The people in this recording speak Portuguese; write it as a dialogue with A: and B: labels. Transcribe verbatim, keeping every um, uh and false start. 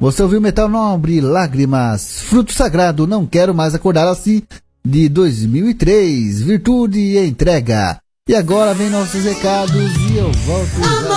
A: Você ouviu Metal Nobre, Lágrimas, Fruto Sagrado, Não Quero Mais Acordar Assim, de dois mil e três, Virtude e Entrega. E agora vem nossos recados e eu volto já.